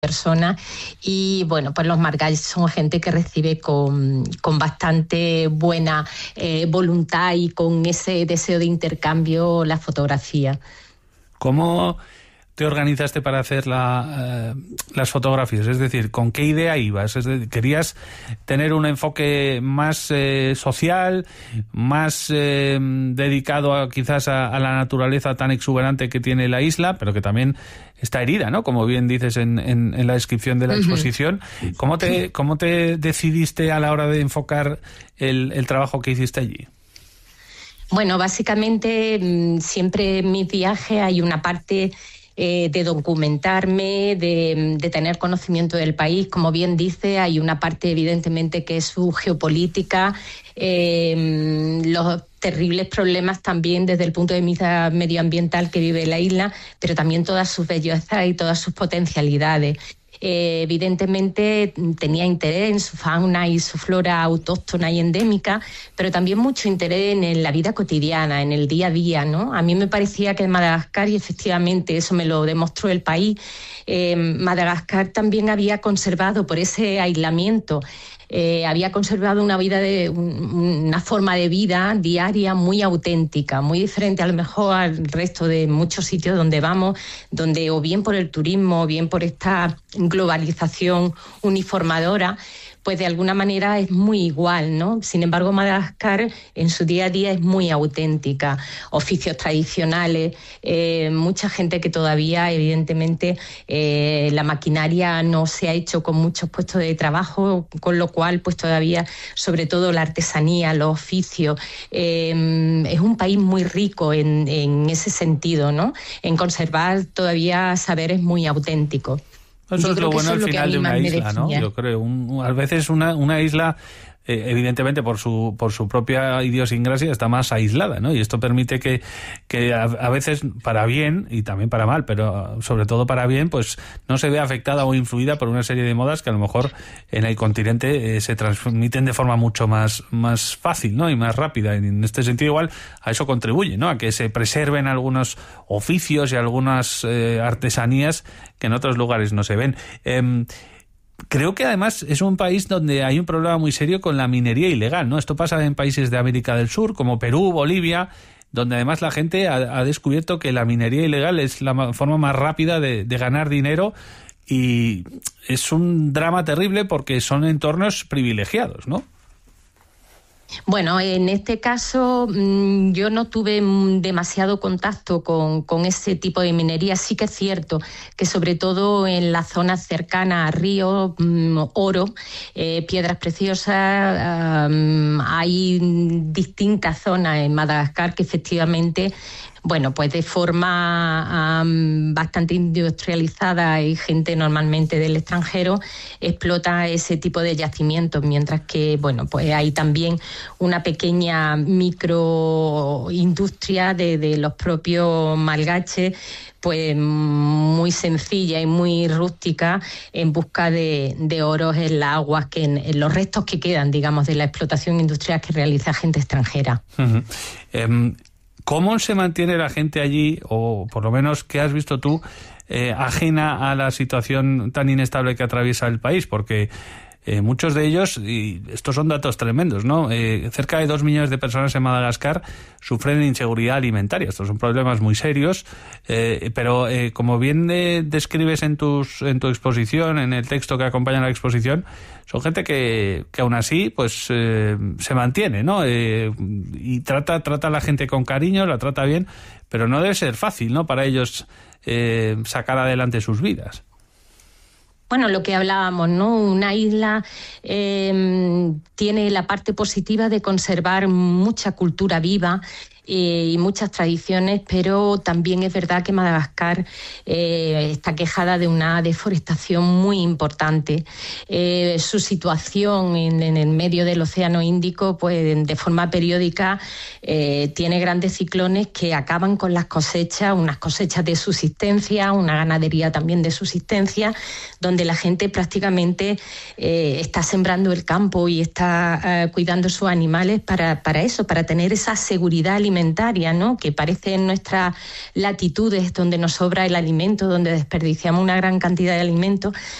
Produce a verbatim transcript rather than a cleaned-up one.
personas y bueno, pues los malgaches son gente que recibe con, con bastante buena eh, voluntad y con ese deseo de intercambio la fotografía. ¿Cómo te organizaste para hacer la, eh, las fotografías? Es decir, ¿con qué idea ibas? Es decir, ¿querías tener un enfoque más eh, social, más eh, dedicado a, quizás a, a la naturaleza tan exuberante que tiene la isla, pero que también está herida, ¿no? Como bien dices en, en, en la descripción de la exposición. ¿Cómo te, cómo te decidiste a la hora de enfocar el, el trabajo que hiciste allí? Bueno, básicamente siempre en mis viajes hay una parte eh, de documentarme, de, de tener conocimiento del país. Como bien dice, hay una parte evidentemente que es su geopolítica, eh, los terribles problemas también desde el punto de vista medioambiental que vive la isla, pero también todas sus bellezas y todas sus potencialidades. Eh, evidentemente tenía interés en su fauna y su flora autóctona y endémica, pero también mucho interés en, en la vida cotidiana, en el día a día, ¿no? A mí me parecía que en Madagascar, y efectivamente eso me lo demostró el país, eh, Madagascar también había conservado por ese aislamiento, Eh, había conservado una vida de un, una forma de vida diaria muy auténtica, muy diferente a lo mejor al resto de muchos sitios donde vamos, donde o bien por el turismo o bien por esta globalización uniformadora, pues de alguna manera es muy igual, ¿no? Sin embargo, Madagascar en su día a día es muy auténtica, oficios tradicionales, eh, mucha gente que todavía, evidentemente, eh, la maquinaria no se ha hecho con muchos puestos de trabajo, con lo cual, pues todavía, sobre todo la artesanía, los oficios, eh, es un país muy rico en, en ese sentido, ¿no? En conservar todavía saberes muy auténticos. Eso Yo es lo bueno al final de una isla, ¿no? define. Yo creo, un, a veces una, una isla, eh, evidentemente por su por su propia idiosincrasia, está más aislada, ¿no? Y esto permite que, que a, a veces, para bien y también para mal, pero sobre todo para bien, pues no se ve afectada o influida por una serie de modas que a lo mejor en el continente eh, se transmiten de forma mucho más, más fácil, ¿no? Y más rápida. Y en este sentido igual a eso contribuye, ¿no? A que se preserven algunos oficios y algunas eh, artesanías que en otros lugares no se ven. Eh, creo que además es un país donde hay un problema muy serio con la minería ilegal, ¿no? Esto pasa en países de América del Sur, como Perú, Bolivia, donde además la gente ha, ha descubierto que la minería ilegal es la forma más rápida de, de ganar dinero y es un drama terrible porque son entornos privilegiados, ¿no? Bueno, en este caso yo no tuve demasiado contacto con, con ese tipo de minería. Sí que es cierto que sobre todo en las zonas cercanas a ríos, oro, eh, piedras preciosas, um, hay distintas zonas en Madagascar que efectivamente, bueno, pues de forma um, bastante industrializada y gente normalmente del extranjero explota ese tipo de yacimientos, mientras que, bueno, pues hay también una pequeña microindustria de, de los propios malgaches, pues muy sencilla y muy rústica en busca de, de oros en las aguas, que en, en los restos que quedan, digamos, de la explotación industrial que realiza gente extranjera. Uh-huh. Um... ¿Cómo se mantiene la gente allí, o por lo menos qué has visto tú, eh, ajena a la situación tan inestable que atraviesa el país? Porque eh, muchos de ellos, y estos son datos tremendos, ¿no? Eh, cerca de dos millones de personas en Madagascar sufren de inseguridad alimentaria. Estos son problemas muy serios, eh, pero eh, como bien eh, describes en, tus, en tu exposición, en el texto que acompaña a la exposición, son gente que, que aún así pues eh, se mantiene, ¿no? Eh, y trata, trata a la gente con cariño, la trata bien, pero no debe ser fácil, ¿no? Para ellos eh, sacar adelante sus vidas. Bueno, lo que hablábamos, ¿no? Una isla eh, tiene la parte positiva de conservar mucha cultura viva eh, y muchas tradiciones, pero también es verdad que Madagascar eh, está quejada de una deforestación muy importante. Eh, su situación en, en el medio del Océano Índico, pues de forma periódica, eh, tiene grandes ciclones que acaban con las cosechas, unas cosechas de subsistencia, una ganadería también de subsistencia, donde la gente prácticamente eh, está sembrando el campo y está eh, cuidando sus animales para, para eso, para tener esa seguridad alimentaria alimentaria, ¿no? Que parece en nuestras latitudes donde nos sobra el alimento, donde desperdiciamos una gran cantidad de alimentos,